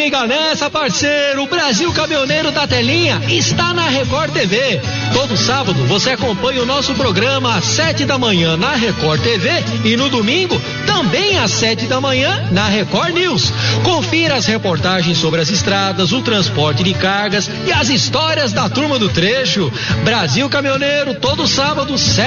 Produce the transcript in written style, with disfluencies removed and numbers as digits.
liga nessa, parceiro. O Brasil Caminhoneiro da Telinha está na Record TV. Todo sábado você acompanha o nosso programa às 7 da manhã na Record TV e no domingo também às 7 da manhã na Record News. Confira as reportagens sobre as estradas, o transporte de cargas e as histórias da turma do trecho. Brasil Caminhoneiro, todo sábado, 7